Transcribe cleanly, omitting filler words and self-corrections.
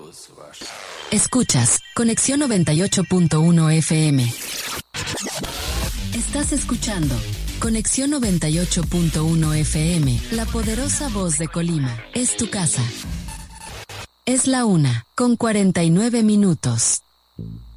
Escuchas Conexión 98.1 FM. Estás escuchando Conexión 98.1 FM, la poderosa voz de Colima. Es tu casa. Es la 1:49.